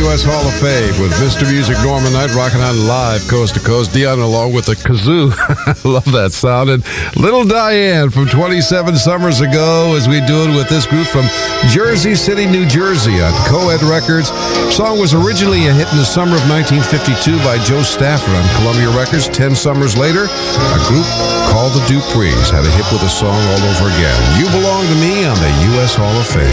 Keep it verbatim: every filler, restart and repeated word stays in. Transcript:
U S Hall of Fame with Mister Music Norman Knight rocking on live coast to coast. Dion along with the kazoo. I love that sound. And Little Diane from twenty-seven summers ago as we do it with this group from Jersey City, New Jersey on Co-Ed Records. The song was originally a hit in the summer of nineteen fifty-two by Joe Stafford on Columbia Records. Ten summers later, a group called the Duprees had a hit with the song all over again. You Belong to Me on the U S Hall of Fame.